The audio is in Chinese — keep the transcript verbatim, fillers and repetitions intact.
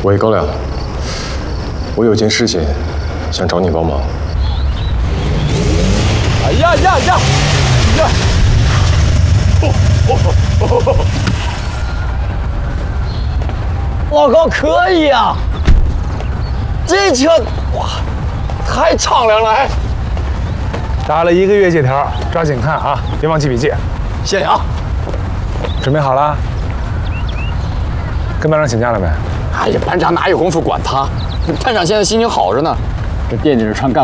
喂，高粱，我有件事情想找你帮忙。 哎呀呀呀呀！哦哦哦！老高可以啊，这车哇，太敞亮了哎！ 打了一个月借条，抓紧看啊，别忘记笔记。 谢谢啊。 准备好了？跟班长请假了没？ 哎呀，班长哪有功夫管他？班长现在心情好着呢，这惦记着穿干